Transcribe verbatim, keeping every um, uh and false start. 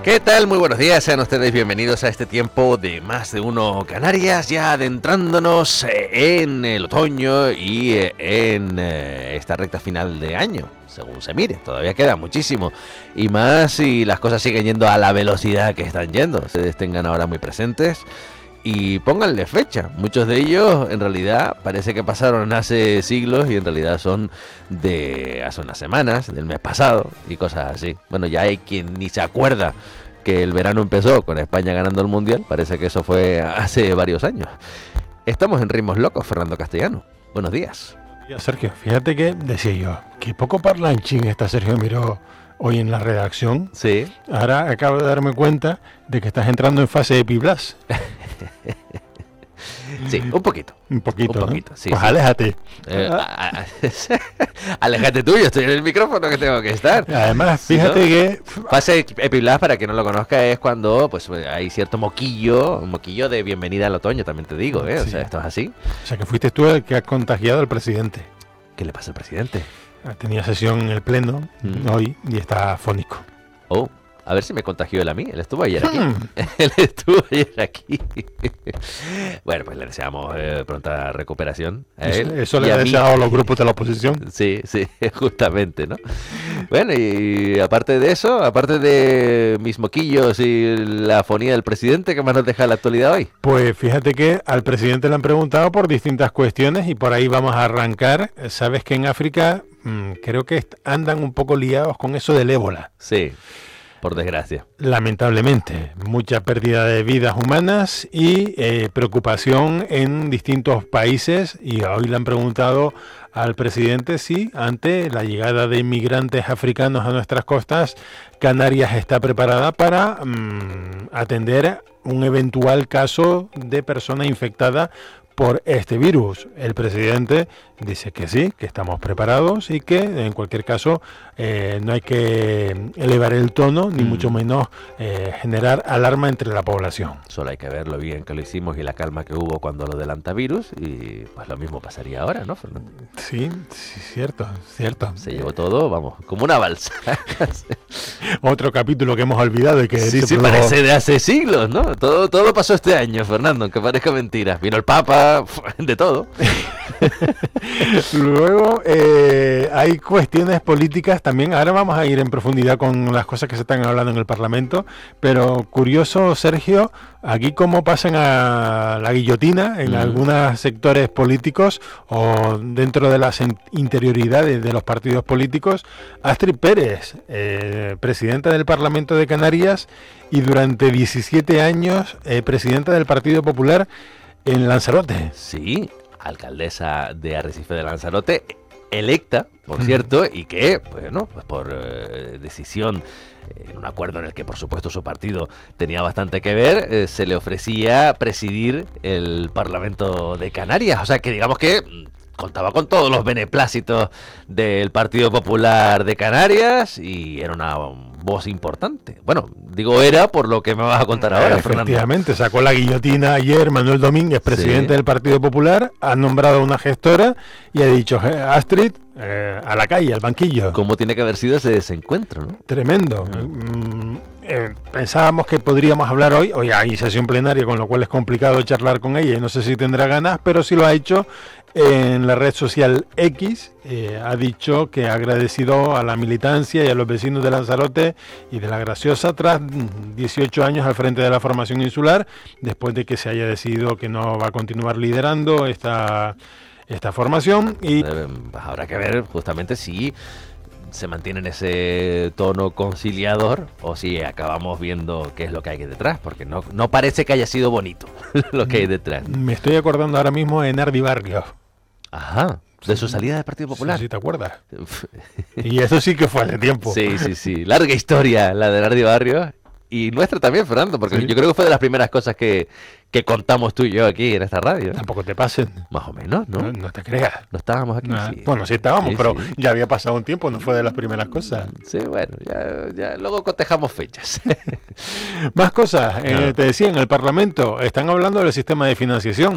¿Qué tal? Muy buenos días, sean ustedes bienvenidos a este tiempo de Más de Uno Canarias, ya adentrándonos en el otoño y en esta recta final de año, según se mire, todavía queda muchísimo, y más si las cosas siguen yendo a la velocidad que están yendo. Ustedes tengan ahora muy presentes y pónganle fecha. Muchos de ellos en realidad parece que pasaron hace siglos y en realidad son de hace unas semanas, del mes pasado y cosas así. Bueno, ya hay quien ni se acuerda que el verano empezó con España ganando el Mundial. Parece que eso fue hace varios años. Estamos en ritmos locos, Fernando Castellano. Buenos días. Buenos días, Sergio. Fíjate que decía yo, que poco parlanchín está Sergio Miró hoy en la redacción. Sí. Ahora acabo de darme cuenta de que estás entrando en fase de Epiblas. Sí, un poquito. Un poquito, Un poquito, ¿no? sí. Pues sí. aléjate. Eh, a, a, aléjate tú, yo estoy en el micrófono que tengo que estar. Además, fíjate ¿Sí, no? que... Fase Epiblas, para quien no lo conozca, es cuando pues hay cierto moquillo, un moquillo de bienvenida al otoño, también te digo, ¿eh? Sí. O sea, esto es así. O sea, que fuiste tú el que has contagiado al presidente. ¿Qué le pasa al presidente? Tenía sesión en el pleno Mm. hoy y está afónico. Oh, a ver si me contagió él a mí. Él estuvo ayer aquí. Hmm. Él estuvo ayer aquí. Bueno, pues le deseamos eh, pronta recuperación a él. Eso, eso y le a ha mí. deseado a los grupos de la oposición. Sí, sí, justamente, ¿no? Bueno, y aparte de eso, aparte de mis moquillos y la afonía del presidente, ¿qué más nos deja la actualidad hoy? Pues fíjate que al presidente le han preguntado por distintas cuestiones y por ahí vamos a arrancar. Sabes que en África mmm, creo que est- andan un poco liados con eso del ébola. Sí, por desgracia. Lamentablemente, mucha pérdida de vidas humanas y eh, preocupación en distintos países, y hoy le han preguntado al presidente si ante la llegada de inmigrantes africanos a nuestras costas, Canarias está preparada para mm, atender un eventual caso de persona infectada por este virus. El presidente dice que sí, que estamos preparados y que en cualquier caso eh, no hay que elevar el tono, ni Mm. mucho menos eh, generar alarma entre la población. Solo hay que ver lo bien que lo hicimos y la calma que hubo cuando lo del antivirus, y pues lo mismo pasaría ahora, ¿no, Fernando? Sí, sí, cierto, cierto. Se llevó todo, vamos, como una balsa. Otro capítulo que hemos olvidado y que Sí, se sí, produjo- parece de hace siglos, ¿no? Todo, todo pasó este año, Fernando, aunque parezca mentira. Vino el Papa, de todo. Luego eh, hay cuestiones políticas también. Ahora vamos a ir en profundidad con las cosas que se están hablando en el Parlamento. Pero curioso, Sergio, aquí cómo pasan a la guillotina en Mm. algunos sectores políticos o dentro de las in- interioridades de los partidos políticos. Astrid Pérez, eh, presidenta del Parlamento de Canarias y durante diecisiete años eh, presidenta del Partido Popular en Lanzarote. Sí, alcaldesa de Arrecife de Lanzarote, electa, por cierto, y que, bueno, pues por eh, decisión, en un acuerdo en el que por supuesto su partido tenía bastante que ver, eh, se le ofrecía presidir el Parlamento de Canarias. O sea que digamos que mm, contaba con todos los beneplácitos del Partido Popular de Canarias y era una voz importante. Bueno, digo era por lo que me vas a contar ahora, Fernando. Efectivamente, sacó la guillotina ayer Manuel Domínguez, presidente Sí. del Partido Popular, ha nombrado una gestora y ha dicho, "Eh, Astrid, eh, a la calle, al banquillo". ¿Cómo tiene que haber sido ese desencuentro, no? Tremendo. Mm, eh, pensábamos que podríamos hablar hoy, hoy hay sesión plenaria, con lo cual es complicado charlar con ella y no sé si tendrá ganas, pero sí lo ha hecho en la red social X. Eh, ha dicho que ha agradecido a la militancia y a los vecinos de Lanzarote y de La Graciosa tras mm, dieciocho años al frente de la formación insular, después de que se haya decidido que no va a continuar liderando esta, esta formación. Y Eh, pues habrá que ver justamente si se mantiene en ese tono conciliador o si acabamos viendo qué es lo que hay detrás, porque no, no parece que haya sido bonito lo que hay detrás. me estoy acordando ahora mismo de Nardi Barrios. Ajá, de su salida del Partido Popular. Sí, sí, ¿te acuerdas? Y eso sí que fue hace tiempo. Sí, sí, sí. Larga historia la de Nardi Barrios. Y nuestra también, Fernando, porque Sí. yo creo que fue de las primeras cosas que, que contamos tú y yo aquí en esta radio. Tampoco te pasen. Más o menos, ¿no? No, No, no te creas. estábamos aquí. Nah, Sí. Bueno, sí estábamos, Sí, pero sí. ya había pasado un tiempo, no fue de las primeras cosas. Sí, bueno, ya, ya luego cotejamos fechas. Más cosas, eh, Claro. te decía, en el Parlamento están hablando del sistema de financiación.